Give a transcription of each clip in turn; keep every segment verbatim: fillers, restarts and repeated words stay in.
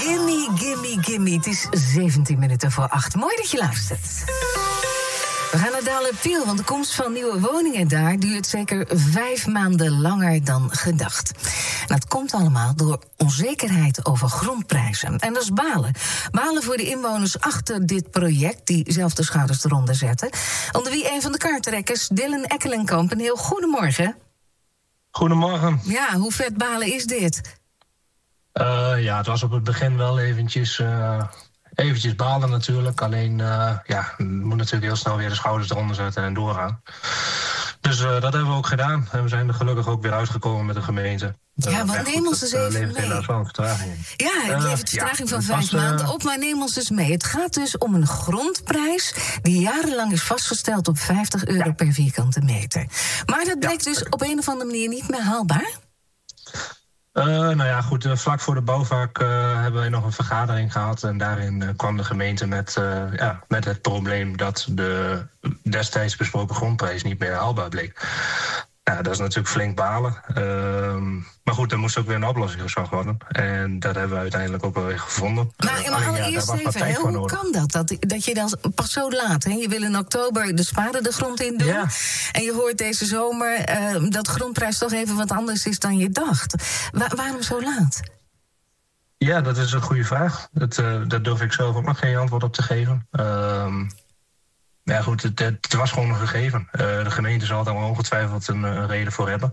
Gimme, gimme, gimme. Het is zeventien minuten voor acht. Mooi dat je luistert. We gaan naar Dale-Piel, want de komst van nieuwe woningen daar duurt zeker vijf maanden langer dan gedacht. En dat komt allemaal door onzekerheid over grondprijzen. En dat is balen. Balen voor de inwoners achter dit project, die zelf de schouders eronder zetten. Onder wie een van de kaarttrekkers, Dylan Ekkelenkamp. Een heel goedemorgen. Goedemorgen. Ja, hoe vet balen is dit? Uh, ja, het was op het begin wel eventjes... Uh... Eventjes balen natuurlijk, alleen uh, ja, we moeten natuurlijk heel snel weer de schouders eronder zetten en doorgaan. Dus uh, dat hebben we ook gedaan en we zijn er gelukkig ook weer uitgekomen met de gemeente. Ja, uh, maar neem ons eens even mee. Inderdaad wel een vertraging. Ja, het levert uh, vertraging ja, van vijf was, maanden op, maar neem ons eens mee. Het gaat dus om een grondprijs die jarenlang is vastgesteld op vijftig euro ja. per vierkante meter. Maar dat blijkt ja. dus op een of andere manier niet meer haalbaar? Uh, nou ja, goed, uh, vlak voor de bouwvak uh, hebben wij nog een vergadering gehad. En daarin uh, kwam de gemeente met, uh, ja, met het probleem dat de destijds besproken grondprijs niet meer haalbaar bleek. Nou, dat is natuurlijk flink balen. Uh, maar goed, er moest ook weer een oplossing gezocht worden. En dat hebben we uiteindelijk ook wel weer gevonden. Maar, uh, maar allereerst ja, even, heel, hoe kan dat? dat? Dat je dan pas zo laat, hè? Je wil in oktober de spade de grond in doen. Ja. En je hoort deze zomer uh, dat grondprijs toch even wat anders is dan je dacht. Wa- waarom zo laat? Ja, dat is een goede vraag. Dat, uh, daar durf ik zelf ook nog geen antwoord op te geven. Uh, Ja goed, het, het was gewoon een gegeven. Uh, de gemeente zal daar ongetwijfeld een, een reden voor hebben.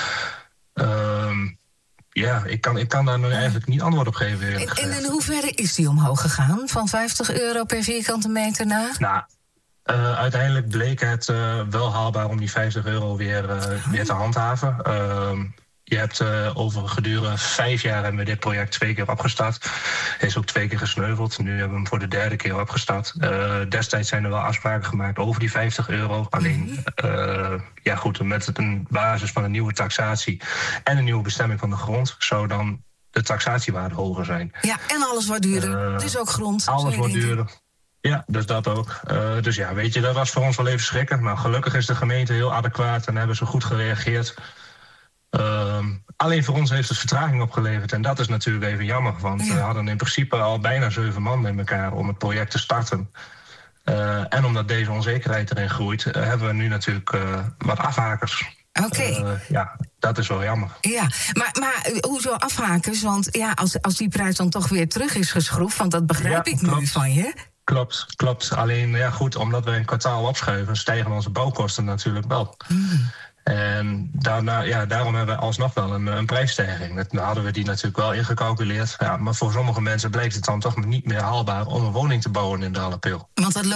Uh, ja, ik kan, ik kan daar nu eigenlijk niet antwoord op geven. En, en in hoeverre is die omhoog gegaan? Van vijftig euro per vierkante meter naar? Nou, uh, uiteindelijk bleek het uh, wel haalbaar om die vijftig euro weer, uh, oh. weer te handhaven. Uh, Je hebt uh, over gedurende vijf jaar hebben we dit project twee keer opgestart. Hij is ook twee keer gesneuveld. Nu hebben we hem voor de derde keer opgestart. Uh, destijds zijn er wel afspraken gemaakt over die vijftig euro. Alleen, uh, ja goed, met een basis van een nieuwe taxatie en een nieuwe bestemming van de grond zou dan de taxatiewaarde hoger zijn. Ja, en alles wordt duurder. Uh, dus ook grond. Alles wordt duurder. Ja, dus dat ook. Uh, dus ja, weet je, dat was voor ons wel even schrikken. Maar gelukkig is de gemeente heel adequaat en hebben ze goed gereageerd. Uh, alleen voor ons heeft het vertraging opgeleverd. En dat is natuurlijk even jammer. Want ja. we hadden in principe al bijna zeven man met elkaar om het project te starten. Uh, en omdat deze onzekerheid erin groeit, uh, hebben we nu natuurlijk uh, wat afhakers. Oké. Okay. Uh, ja, dat is wel jammer. Ja, maar, maar hoezo afhakers? Want ja, als, als die prijs dan toch weer terug is geschroefd, want dat begrijp ja, ik klopt. nu van je. Klopt, klopt. Alleen, ja goed, omdat we een kwartaal opschuiven, stijgen onze bouwkosten natuurlijk wel. Hmm. En daarna, ja, daarom hebben we alsnog wel een, een prijsstijging. Dat, nou hadden we die natuurlijk wel ingecalculeerd. Ja, maar voor sommige mensen blijkt het dan toch niet meer haalbaar om een woning te bouwen in Dale-Piel. Want dat